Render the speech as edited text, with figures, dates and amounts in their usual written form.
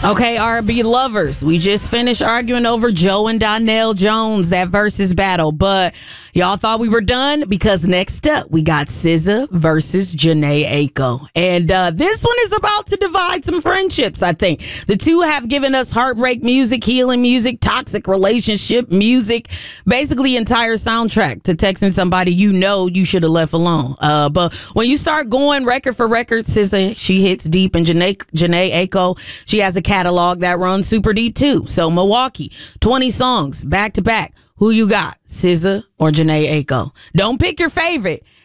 Okay, R&B lovers, we just finished arguing over Joe and Donnell Jones, that versus battle, but y'all thought we were done because next up we got SZA versus Jhené Aiko. And this one is about to divide some friendships, I think. The two have given us heartbreak music, healing music, toxic relationship music, basically entire soundtrack to texting somebody you know you should have left alone. But when you start going record for record, SZA, she hits deep, and Jhené Aiko, she has a catalog that runs super deep too. So Milwaukee, 20 songs back to back. Who you got, SZA or Jhené Aiko? Don't pick your favorite.